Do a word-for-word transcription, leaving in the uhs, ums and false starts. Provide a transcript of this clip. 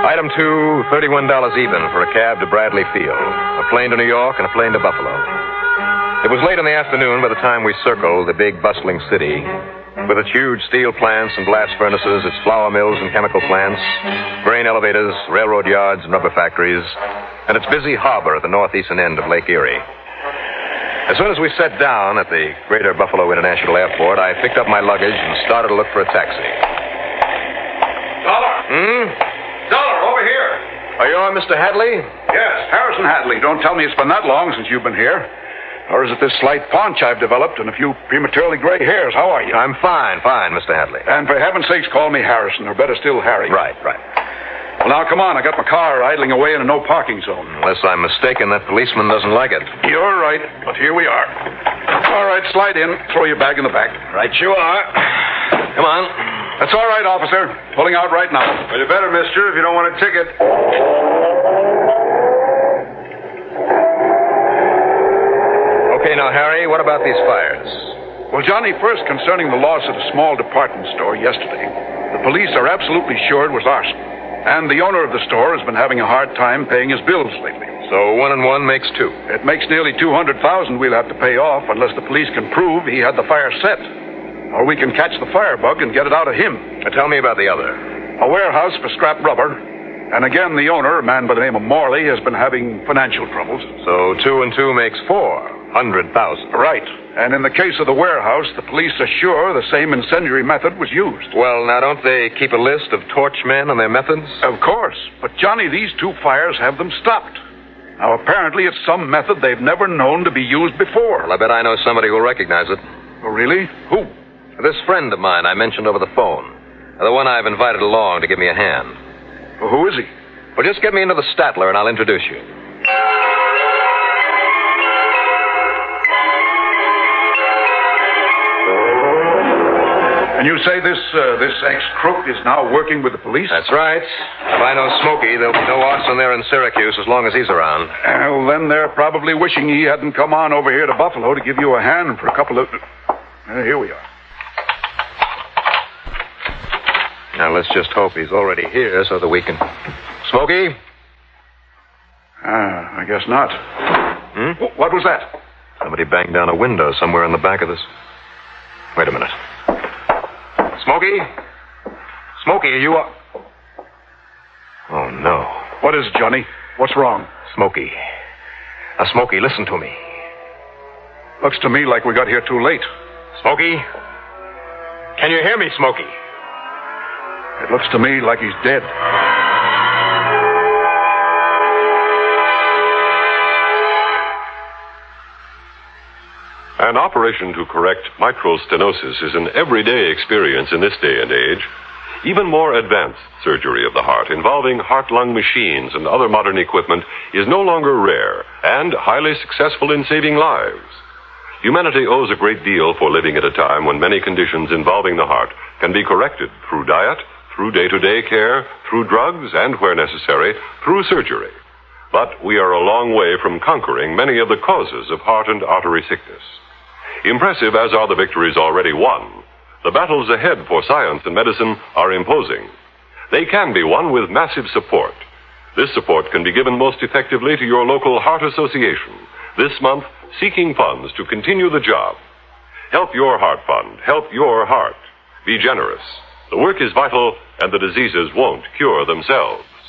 Item two, thirty-one dollars even for a cab to Bradley Field. A plane to New York and a plane to Buffalo. It was late in the afternoon by the time we circled the big, bustling city. With its huge steel plants and blast furnaces, its flour mills and chemical plants, grain elevators, railroad yards and rubber factories, and its busy harbor at the northeastern end of Lake Erie. As soon as we sat down at the Greater Buffalo International Airport, I picked up my luggage and started to look for a taxi. Dollar! Hmm? Dollar, over here. Are you on, Mister Hadley? Yes, Harrison Hadley. Don't tell me it's been that long since you've been here. Or is it this slight paunch I've developed and a few prematurely gray hairs? How are you? I'm fine, fine, Mister Hadley. And for heaven's sakes, call me Harrison, or better still, Harry. Right, right. Well, now, come on. I got my car idling away in a no-parking zone. Unless I'm mistaken, that policeman doesn't like it. You're right, but here we are. All right, slide in. Throw your bag in the back. Right you are. Come on. That's all right, officer. Pulling out right now. Well, you better, mister, if you don't want a ticket. Okay, now, Harry, what about these fires? Well, Johnny, first concerning the loss at a small department store yesterday, the police are absolutely sure it was arson. And the owner of the store has been having a hard time paying his bills lately. So one and one makes two. It makes nearly two hundred thousand dollars we'll have to pay off unless the police can prove he had the fire set. Or we can catch the firebug and get it out of him. Now, tell me about the other. A warehouse for scrap rubber. And again, the owner, a man by the name of Morley, has been having financial troubles. So two and two makes four. Hundred thousand. Right. And in the case of the warehouse, the police are sure the same incendiary method was used. Well, now, don't they keep a list of torchmen and their methods? Of course. But, Johnny, these two fires have them stopped. Now, apparently it's some method they've never known to be used before. Well, I bet I know somebody who'll recognize it. Oh, really? Who? This friend of mine I mentioned over the phone. The one I've invited along to give me a hand. Well, who is he? Well, just get me into the Statler and I'll introduce you. And you say this uh, this ex-crook is now working with the police? That's right. If I know Smokey, there'll be no arson there in Syracuse as long as he's around. Uh, well, then they're probably wishing he hadn't come on over here to Buffalo to give you a hand for a couple of... Uh, here we are. Now, let's just hope he's already here so that we can... Smokey? Ah, I guess not. Hmm? What was that? Somebody banged down a window somewhere in the back of this. Wait a minute. Smokey? Smokey, are you up? Oh, no. What is it, Johnny? What's wrong? Smokey. Now, Smokey, listen to me. Looks to me like we got here too late. Smokey? Can you hear me, Smokey? It looks to me like he's dead. An operation to correct microstenosis is an everyday experience in this day and age. Even more advanced surgery of the heart involving heart-lung machines and other modern equipment is no longer rare and highly successful in saving lives. Humanity owes a great deal for living at a time when many conditions involving the heart can be corrected through diet, through day-to-day care, through drugs, and, where necessary, through surgery. But we are a long way from conquering many of the causes of heart and artery sickness. Impressive as are the victories already won, the battles ahead for science and medicine are imposing. They can be won with massive support. This support can be given most effectively to your local heart association, this month seeking funds to continue the job. Help your heart fund. Help your heart. Be generous. The work is vital, and the diseases won't cure themselves.